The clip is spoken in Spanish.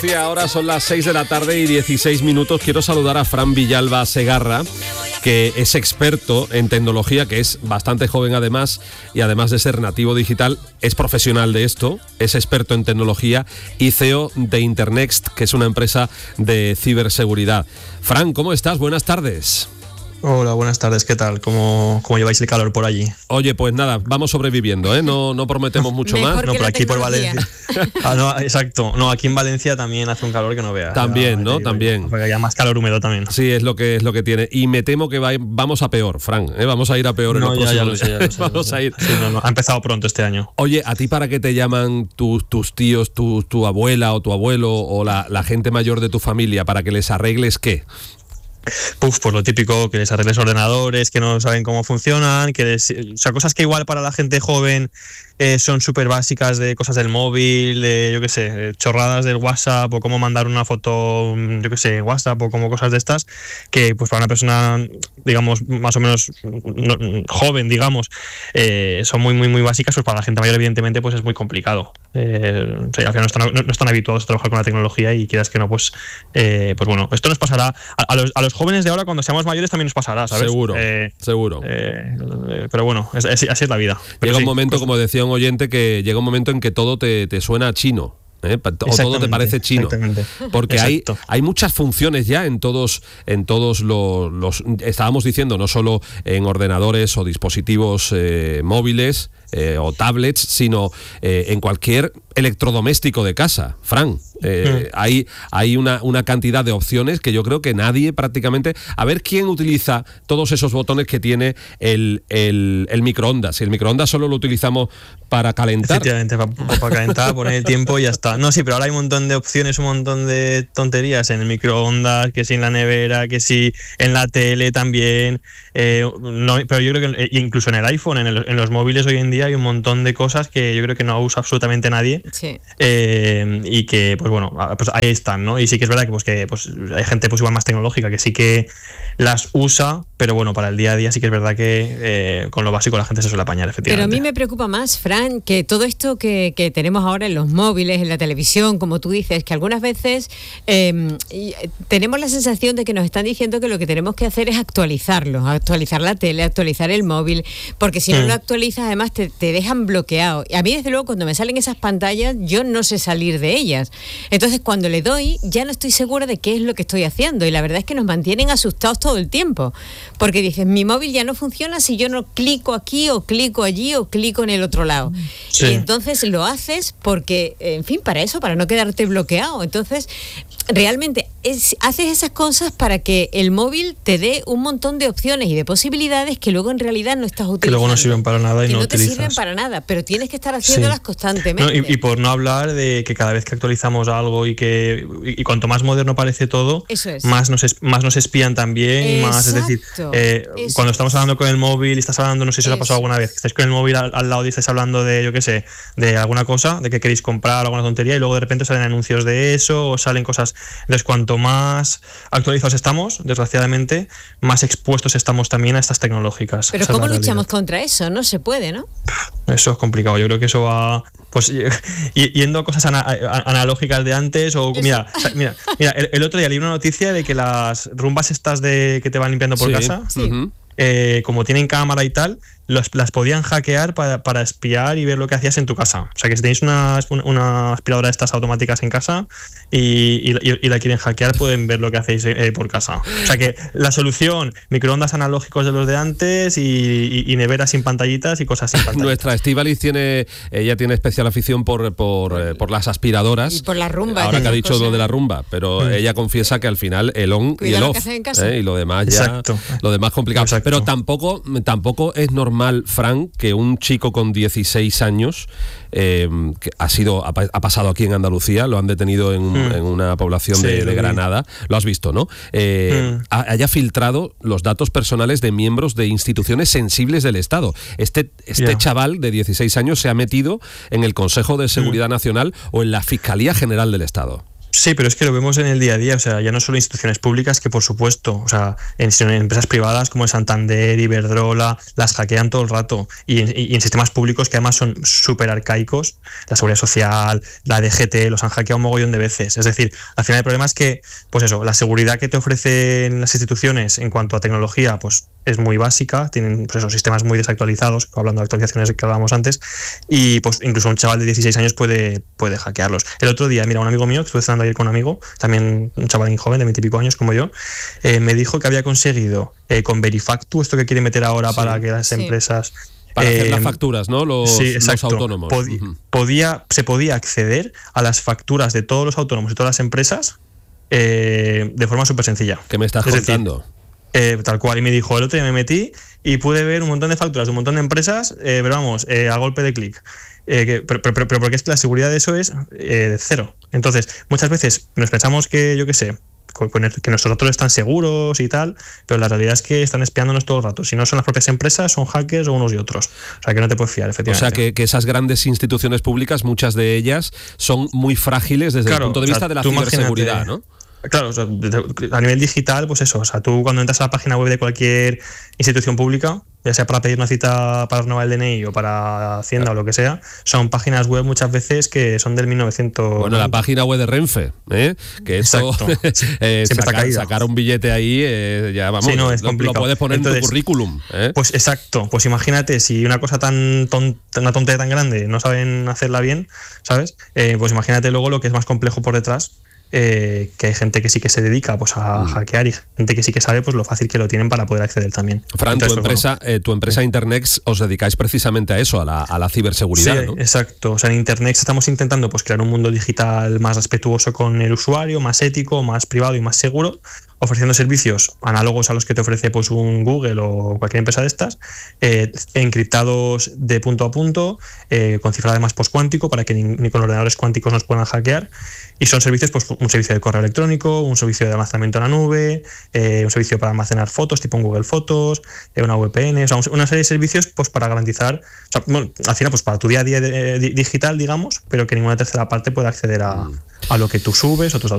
Sí, ahora son las 6 de la tarde y 16 minutos. Quiero saludar a Fran Villalba Segarra, que es experto en tecnología, que es bastante joven además, y además de ser nativo digital, es profesional de esto, es experto en tecnología y CEO de Internext, que es una empresa de ciberseguridad. Fran, ¿cómo estás? Buenas tardes. Hola, buenas tardes, ¿qué tal? ¿Cómo lleváis el calor por allí? Oye, pues nada, vamos sobreviviendo, ¿eh? No prometemos mucho más. No, pero aquí por Valencia. No, exacto. No, aquí en Valencia también hace un calor que no veas. También, ¿no? También. Porque hay más calor húmedo también. Sí, es lo que tiene. Y me temo que vamos a peor, Fran, ¿eh? Vamos a ir a peor en los próximos días. Vamos a ir. Sí, ha empezado pronto este año. Oye, ¿a ti para qué te llaman tus tíos, tu abuela o tu abuelo o la gente mayor de tu familia? ¿Para que les arregles qué? Pues lo típico, que les arregles ordenadores, que no saben cómo funcionan, cosas que igual para la gente joven son súper básicas, de cosas del móvil, de yo qué sé, chorradas del WhatsApp, o cómo mandar una foto, yo qué sé, WhatsApp, o como cosas de estas, que pues para una persona, digamos, más o menos joven, digamos, son muy, muy, muy básicas, pues para la gente mayor, evidentemente, pues es muy complicado. Al final no están habituados a trabajar con la tecnología y quieras que no, pues bueno, esto nos pasará a los jóvenes de ahora, cuando seamos mayores también nos pasará, ¿sabes? Seguro. Pero bueno, así es la vida. Pero llega un momento, como decía un oyente, que llega un momento en que todo te suena chino. O todo te parece chino, porque hay muchas funciones ya en todos los estábamos diciendo, no solo en ordenadores o dispositivos móviles o tablets, sino en cualquier electrodoméstico de casa, Fran. Hay una cantidad de opciones que yo creo que nadie prácticamente... A ver quién utiliza todos esos botones que tiene el microondas. Si el microondas solo lo utilizamos para calentar. Efectivamente, para calentar, poner el tiempo y ya está. No, sí, pero ahora hay un montón de opciones, un montón de tonterías en el microondas, que si en la nevera, que si en la tele también. Pero yo creo que incluso en el iPhone, en los móviles hoy en día hay un montón de cosas que yo creo que no usa absolutamente nadie. Sí. Y que, pues bueno, pues ahí están, ¿no? Y sí que es verdad que hay gente pues igual más tecnológica que sí que las usa, pero bueno, para el día a día sí que es verdad que con lo básico la gente se suele apañar, efectivamente. Pero a mí me preocupa más, Fran, que todo esto que tenemos ahora en los móviles, en la televisión, como tú dices, que algunas veces tenemos la sensación de que nos están diciendo que lo que tenemos que hacer es actualizar la tele, actualizar el móvil, porque si no lo actualizas, además te dejan bloqueado. Y a mí, desde luego, cuando me salen esas pantallas, yo no sé salir de ellas. Entonces, cuando le doy, ya no estoy segura de qué es lo que estoy haciendo. Y la verdad es que nos mantienen asustados todo el tiempo. Porque dices, mi móvil ya no funciona si yo no clico aquí, o clico allí, o clico en el otro lado. Sí. Y entonces lo haces porque, en fin, para eso, para no quedarte bloqueado. Entonces, realmente haces esas cosas para que el móvil te dé un montón de opciones y de posibilidades que luego en realidad no estás utilizando. Que luego no sirven para nada y que no te utilizas. Sirven para nada, pero tienes que estar haciéndolas constantemente. No, y por no hablar de que cada vez que actualizamos algo y cuanto más moderno parece todo, más nos espían también. Más, es decir, cuando estamos hablando con el móvil y estás hablando, no sé si os ha pasado alguna vez, que estáis con el móvil al lado y estáis hablando de, yo qué sé, de alguna cosa, de que queréis comprar alguna tontería, y luego de repente salen anuncios de eso o salen cosas. Entonces, cuanto más actualizados estamos, desgraciadamente, más expuestos estamos también a estas tecnológicas. Pero ¿cómo luchamos contra eso? No se puede, ¿no? Eso es complicado. Yo creo que eso va, pues, yendo a cosas analógicas de antes. O mira, el otro día leí una noticia de que las rumbas estas que te van limpiando por casa, como tienen cámara y tal, las podían hackear para espiar y ver lo que hacías en tu casa. O sea, que si tenéis una aspiradora de estas automáticas en casa y la quieren hackear, pueden ver lo que hacéis por casa. O sea, que la solución, microondas analógicos de los de antes y neveras sin pantallitas y cosas sin pantallitas. Nuestra Estíbaliz tiene especial afición por las aspiradoras. Y por la rumba. Ahora que ha dicho lo de la rumba, pero ella confiesa que al final el on y el off, y lo demás lo demás complicado. Exacto. Pero tampoco es normal, Fran, que un chico con 16 años que ha pasado aquí en Andalucía, lo han detenido en una población de Granada, lo has visto, ¿no? Haya filtrado los datos personales de miembros de instituciones sensibles del Estado. Este chaval de 16 años se ha metido en el Consejo de Seguridad Nacional o en la Fiscalía General del Estado. Sí, pero es que lo vemos en el día a día, o sea, ya no solo instituciones públicas, que por supuesto, o sea, en empresas privadas como Santander, Iberdrola, las hackean todo el rato, y en sistemas públicos que además son súper arcaicos, la Seguridad Social, la DGT, los han hackeado un mogollón de veces. Es decir, al final el problema es que, pues eso, la seguridad que te ofrecen las instituciones en cuanto a tecnología, pues es muy básica, tienen pues esos sistemas muy desactualizados, hablando de actualizaciones que hablábamos antes, y pues incluso un chaval de 16 años puede hackearlos. El otro día, mira, un amigo mío, que estuve cenando ayer con un amigo, también un chavalín joven de 20 y pico años como yo, me dijo que había conseguido con Verifactu, esto que quiere meter ahora para que las empresas... Para hacer las facturas, ¿no? Los autónomos. Se podía acceder a las facturas de todos los autónomos y todas las empresas de forma súper sencilla. ¿Qué me estás contando? Tal cual, y me dijo, el otro día me metí y pude ver un montón de facturas de un montón de empresas, pero vamos, a golpe de clic. Pero porque es que la seguridad de eso es cero. Entonces, muchas veces nos pensamos que, yo qué sé, que nuestros datos están seguros y tal, pero la realidad es que están espiándonos todo el rato. Si no son las propias empresas, son hackers o unos y otros. O sea, que no te puedes fiar, efectivamente. O sea, que esas grandes instituciones públicas, muchas de ellas, son muy frágiles desde el punto de vista de la ciberseguridad, ¿no? Claro, o sea, a nivel digital, pues eso, o sea, tú cuando entras a la página web de cualquier institución pública, ya sea para pedir una cita para renovar el DNI o para Hacienda o lo que sea, son páginas web muchas veces que son del 1900. Bueno, la página web de Renfe, que eso sacar un billete ahí, ya vamos, no, es lo puedes poner en tu currículum. Pues exacto, pues imagínate, si una cosa una tontería tan grande no saben hacerla bien, ¿sabes? Pues imagínate luego lo que es más complejo por detrás. Que hay gente que sí que se dedica pues a hackear y gente que sí que sabe pues lo fácil que lo tienen para poder acceder también. Fran, tu empresa Internext os dedicáis precisamente a eso, a la ciberseguridad, sí, ¿no? Exacto. O sea, en Internext estamos intentando pues crear un mundo digital más respetuoso con el usuario, más ético, más privado y más seguro, ofreciendo servicios análogos a los que te ofrece pues un Google o cualquier empresa de estas, encriptados de punto a punto, con cifrado además postcuántico para que ni con ordenadores cuánticos nos puedan hackear. Y son servicios, pues un servicio de correo electrónico, un servicio de almacenamiento en la nube, un servicio para almacenar fotos tipo en Google Fotos, una VPN, o sea, una serie de servicios pues para garantizar, o sea, bueno, al final pues para tu día a día digital, digamos, pero que ninguna tercera parte pueda acceder a lo que tú subes o tus datos